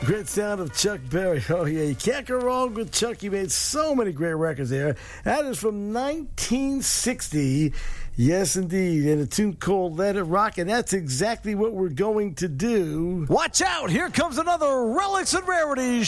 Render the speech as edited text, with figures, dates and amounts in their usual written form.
Great sound of Chuck Berry. Oh, yeah, you can't go wrong with Chuck. He made so many great records there. That is from 1960. Yes, indeed. And a tune called Let It Rock, and that's exactly what we're going to do. Watch out! Here comes another Relics and Rarities